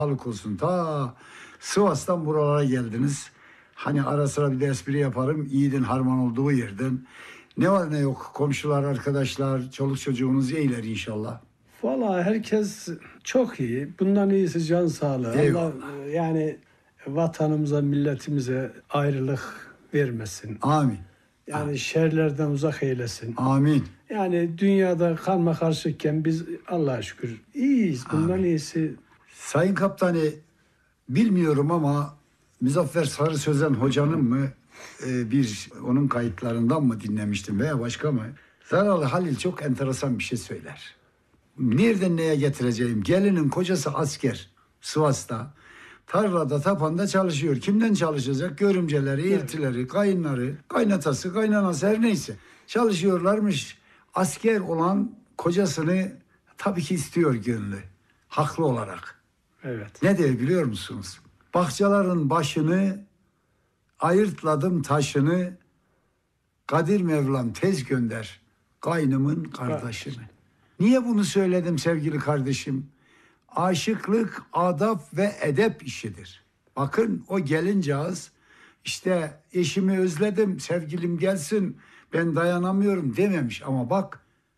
Sağlık olsun. Ta Sivas'tan buralara geldiniz. Hani ara sıra bir de espri yaparım. Yiğidin harman olduğu yerden. Ne var ne yok komşular, arkadaşlar, çoluk çocuğunuz iyiler inşallah. Valla herkes çok iyi. Bundan iyisi can sağlığı. Eyvallah. Allah yani vatanımıza, milletimize ayrılık vermesin. Amin. Yani şerlerden uzak eylesin. Amin. Yani dünyada karma karışıkken biz Allah'a şükür iyiyiz. Bundan Amin. iyisi Sayın Kaptanı, bilmiyorum ama Muzaffer Sarı Sözen hocanın mı bir onun kayıtlarından mı dinlemiştim veya başka mı? Zaralı Halil çok enteresan bir şey söyler. Nereden neye getireceğim? Gelinin kocası asker Sivas'ta. Tarlada, tapanda çalışıyor. Kimden çalışacak? Görümceleri, irtileri, kayınları, kaynatası, kaynanası her neyse. Çalışıyorlarmış. Asker olan kocasını tabii ki istiyor gönlü. Haklı olarak. evet. Ne diyor biliyor musunuz? Bahçelerin başını, ayırtladım taşını, Kadir Mevlam tez gönder kaynımın kardeşini. Niye bunu söyledim sevgili kardeşim? Aşıklık adap ve edep işidir. Bakın o gelincağız işte eşimi özledim, sevgilim gelsin, ben dayanamıyorum dememiş. Ama bak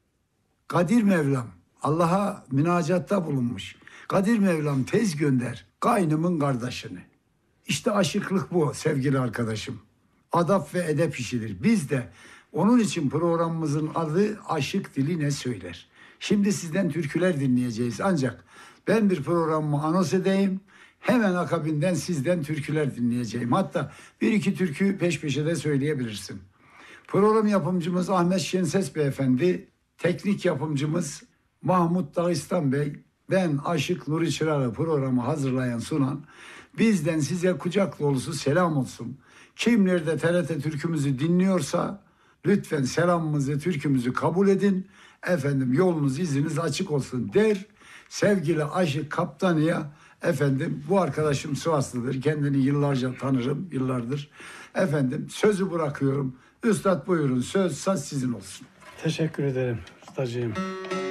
Kadir Mevlam Allah'a münacatta bulunmuş. Kadir Mevlam tez gönder kaynımın kardeşini. İşte aşıklık bu sevgili arkadaşım. Adap ve edep işidir. Biz de onun için programımızın adı Aşık Dili Ne Söyler. Şimdi sizden türküler dinleyeceğiz. Ancak ben bir programımı anons edeyim. Hemen akabinden sizden türküler dinleyeceğim. Hatta bir iki türkü peş peşe de söyleyebilirsin. Program yapımcımız Ahmet Şenses Beyefendi, teknik yapımcımız Mahmut Dağistan Bey, ben Aşık Nuri Çıralı programı hazırlayan sunan, bizden size kucak dolusu selam olsun. Kim nerede TRT türkümüzü dinliyorsa lütfen selamımızı, türkümüzü kabul edin. Efendim yolunuz, iziniz açık olsun der. Sevgili Aşık Kaptanı'ya efendim bu arkadaşım Sivaslıdır. Kendini yıllarca tanırım, yıllardır. Efendim sözü bırakıyorum. Üstad buyurun, söz sizin olsun. Teşekkür ederim ustacığım.